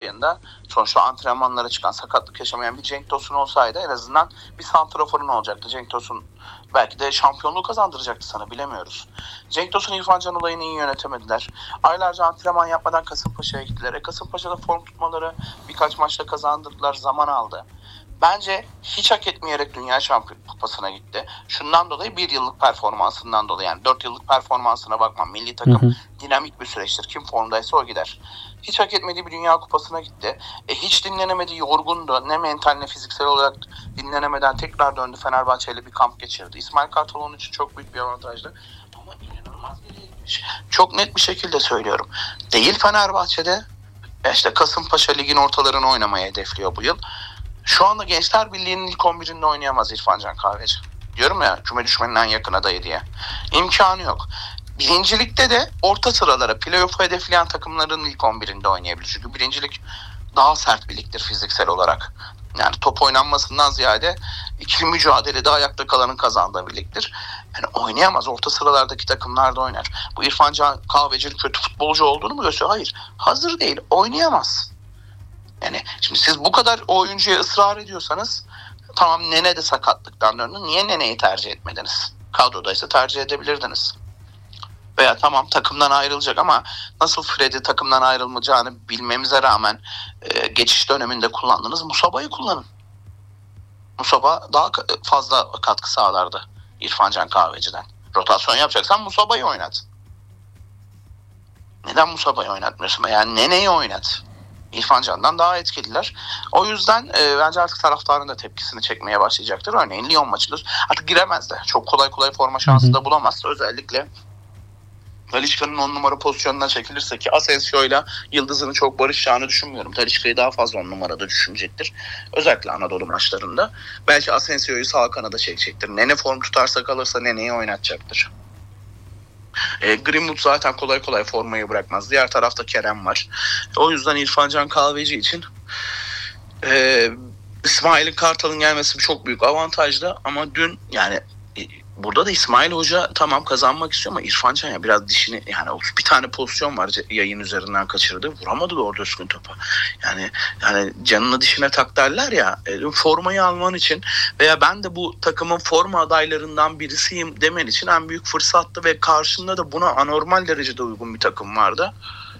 ayında sonuçta antrenmanlara çıkan, sakatlık yaşamayan bir Cenk Tosun olsaydı en azından bir santraforun olacaktı. Cenk Tosun belki de şampiyonluğu kazandıracaktı sana, bilemiyoruz. Cenk Tosun, İrfan Can olayını iyi yönetemediler. Aylarca antrenman yapmadan Kasımpaşa'ya gittiler. Kasımpaşa'da form tutmaları, birkaç maçta kazandırdılar, zaman aldı. Bence hiç hak etmeyerek Dünya Şampiyonu Kupası'na gitti. Şundan dolayı, bir yıllık performansından dolayı, yani 4 yıllık performansına bakmam. Milli takım dinamik bir süreçtir. Kim formdaysa o gider. Hiç hak etmediği bir Dünya Kupası'na gitti. Hiç dinlenemedi, yorgundu. Ne mental ne fiziksel olarak dinlenemeden tekrar döndü. Fenerbahçe ile bir kamp geçirdi. İsmail Kartal onun için çok büyük bir avantajdı. Ama inanılmaz geriye gitmiş. Çok net bir şekilde söylüyorum. Değil Fenerbahçe'de, işte Kasımpaşa ligin ortalarını oynamayı hedefliyor bu yıl. Şu anda Gençler Birliği'nin ilk 11'inde oynayamaz İrfan Can Kahveci. Diyorum ya, küme düşmenin en yakın adayı diye. İmkanı yok. Birincilikte de orta sıralara, playoff'u hedefleyen takımların ilk 11'inde oynayabilir. Çünkü birincilik daha sert bir ligdir fiziksel olarak. Yani top oynanmasından ziyade ikili mücadelede ayakta kalanın kazandığı bir ligdir. Yani oynayamaz. Orta sıralardaki takımlar da oynar. Bu İrfan Can Kahveci'nin kötü futbolcu olduğunu mu gösteriyor? Hayır. Hazır değil. Oynayamaz. Yani şimdi siz bu kadar oyuncuya ısrar ediyorsanız, tamam, Nene de sakatlıktan döndü. Niye Nene'yi tercih etmediniz? Kadrodaysa tercih edebilirdiniz. Veya tamam, takımdan ayrılacak ama nasıl Freddy takımdan ayrılmayacağını bilmemize rağmen geçiş döneminde kullandınız. Musaba'yı kullanın. Musaba daha fazla katkı sağlardı İrfan Can Kahveci'den. Rotasyon yapacaksan Musaba'yı oynat. Neden Musaba'yı oynatmıyorsun? Yani Nene'yi oynat. İrfan Can'dan daha etkililer. O yüzden bence artık taraftarın da tepkisini çekmeye başlayacaktır. Örneğin Lyon maçında artık giremez de. Çok kolay kolay forma şansı da bulamaz. Özellikle Talisca'nın 10 numara pozisyonuna çekilirse, ki Asensio'yla Yıldız'ın çok barışacağını düşünmüyorum. Talisca'yı daha fazla 10 numarada düşünecektir. Özellikle Anadolu maçlarında. Belki Asensio'yu sağ kanada çekecektir. Nene form tutarsa, kalırsa Nene'yi oynatacaktır. Greenwood zaten kolay kolay formayı bırakmaz. Diğer tarafta Kerem var. O yüzden İrfan Can Kahveci için İsmail Kartal'ın gelmesi çok büyük avantajlı. Ama dün yani burada da İsmail Hoca tamam kazanmak istiyor ama İrfan Can ya biraz dişini, yani bir tane pozisyon var yayın üzerinden kaçırdı. Vuramadı doğru düzgün topa. Yani canını dişine tak derler ya, formayı alman için veya ben de bu takımın forma adaylarından birisiyim demen için en büyük fırsattı ve karşında da buna anormal derecede uygun bir takım vardı.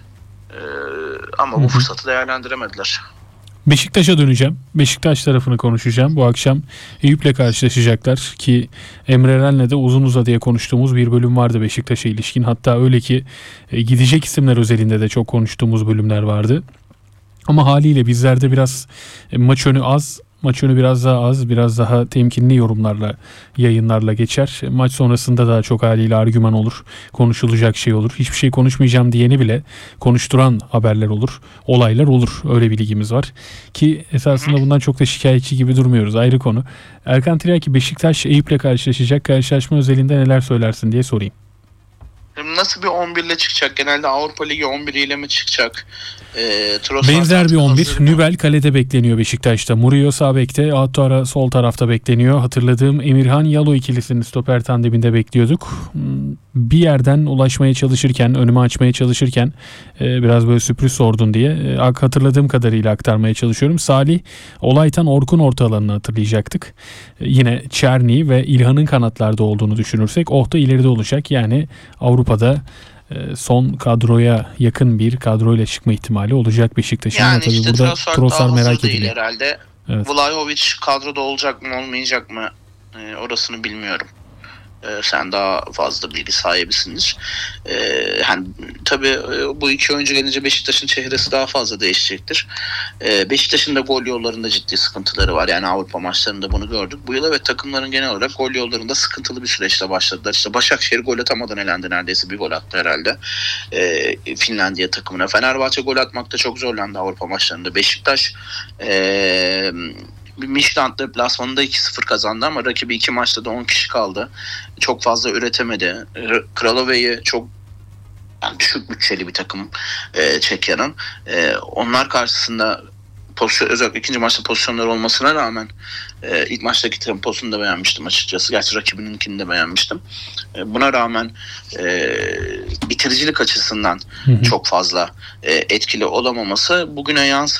Ama bu fırsatı değerlendiremediler. Beşiktaş'a döneceğim. Beşiktaş tarafını konuşacağım. Bu akşam Eyüp'le karşılaşacaklar ki Emre Eren'le de uzun uzadıya konuştuğumuz bir bölüm vardı Beşiktaş'a ilişkin. Hatta öyle ki gidecek isimler özelinde de çok konuştuğumuz bölümler vardı. Ama haliyle bizlerde biraz maç önü biraz daha az, biraz daha temkinli yorumlarla, yayınlarla geçer. Maç sonrasında da çok haliyle argüman olur, konuşulacak şey olur. Hiçbir şey konuşmayacağım diyeni bile konuşturan haberler olur, olaylar olur. Öyle bir ligimiz var. Ki esasında bundan çok da şikayetçi gibi durmuyoruz, ayrı konu. Erkan Tiryaki, Beşiktaş Eyüp'le karşılaşacak. Karşılaşma özelinde neler söylersin diye sorayım. Nasıl bir 11 ile çıkacak? Genelde Avrupa Ligi 11 ile mi çıkacak? Benzer bir 11. Nübel kalede bekleniyor Beşiktaş'ta. Murillo sağ bekte, Atara sol tarafta bekleniyor. Hatırladığım Emirhan Yalo ikilisinin stoper tandeminde bekliyorduk. Bir yerden ulaşmaya çalışırken, önümü açmaya çalışırken biraz böyle sürpriz sordun diye hatırladığım kadarıyla aktarmaya çalışıyorum. Salih, Olaytan, Orkun orta alanını hatırlayacaktık. Yine Çerni ve İlhan'ın kanatlarda olduğunu düşünürsek Ohta ileride olacak. Yani Avrupa'da son kadroya yakın bir kadroyla çıkma ihtimali olacak Beşiktaş'ın. Yani tabii işte burada Trossard merak değil ediliyor herhalde. Evet. Vlahovic kadroda olacak mı olmayacak mı orasını bilmiyorum. Sen daha fazla bilgi sahibisindir. Yani tabii bu iki oyuncu gelince Beşiktaş'ın çehresi daha fazla değişecektir. Beşiktaş'ın da gol yollarında ciddi sıkıntıları var. Yani Avrupa maçlarında bunu gördük. Bu yıl evet, takımların genel olarak gol yollarında sıkıntılı bir süreçte başladılar. İşte Başakşehir gol atamadan elendi, neredeyse bir gol attı herhalde Finlandiya takımına. Fenerbahçe gol atmakta çok zorlandı Avrupa maçlarında. Beşiktaş Midtjylland deplasmanında 2-0 kazandı ama rakibi 2 maçta da 10 kişi kaldı. Çok fazla üretemedi. Kralove'yi çok düşük bütçeli bir takım Çekya'nın. Onlar karşısında özellikle ikinci maçta pozisyonları olmasına rağmen ilk maçtaki temposunu da beğenmiştim açıkçası. Gerçi rakibininkini de beğenmiştim. Buna rağmen bitiricilik açısından çok fazla etkili olamaması bugüne yansır.